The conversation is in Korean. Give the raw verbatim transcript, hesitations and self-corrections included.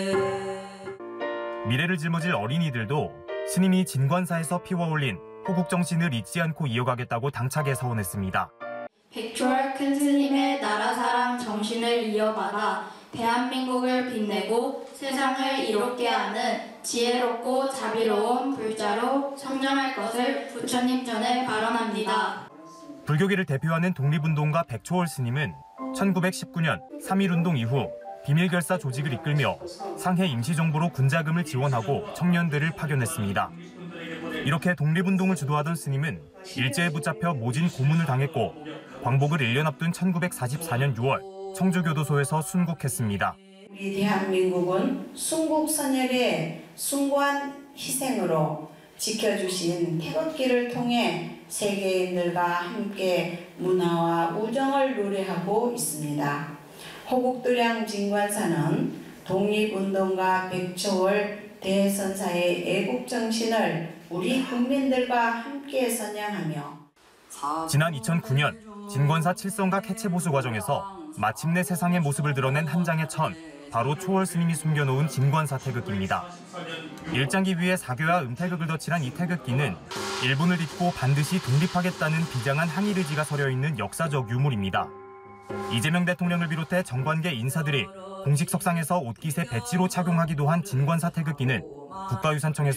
미래를 짊어질 어린이들도 스님이 진관사에서 피워올린 호국 정신을 잊지 않고 이어가겠다고 당차게 서원했습니다. 백초월 큰 스님의 나라 사랑 정신을 이어받아 대한민국을 빛내고 세상을 이롭게 하는 지혜롭고 자비로운 불자로 성장할 것을 부처님 전에 발언합니다. 불교계를 대표하는 독립운동가 백초월 스님은 천구백십구 년 삼일운동 이후 비밀결사 조직을 이끌며 상해 임시정부로 군자금을 지원하고 청년들을 파견했습니다. 이렇게 독립운동을 주도하던 스님은 일제에 붙잡혀 모진 고문을 당했고 광복을 일 년 앞둔 천구백사십사 년 유월 청주교도소에서 순국했습니다. 우리 대한민국은 순국선열의 숭고한 희생으로 지켜주신 태극기를 통해 세계인들과 함께 문화와 우정을 노래하고 있습니다. 호국도량 진관사는 독립운동가 백초월 대선사의 애국정신을 우리 국민들과 함께 선양하며 지난 이천구 년 진관사 칠성각 해체보수 과정에서 마침내 세상의 모습을 드러낸 한 장의 천, 바로 초월 스님이 숨겨놓은 진관사 태극기입니다. 일장기 위에 사교와 음태극을 덧칠한 이 태극기는 일본을 딛고 반드시 독립하겠다는 비장한 항일 의지가 서려있는 역사적 유물입니다. 이재명 대통령을 비롯해 정관계 인사들이 공식 석상에서 옷깃에 배지로 착용하기도 한 진관사 태극기는 국가유산청에서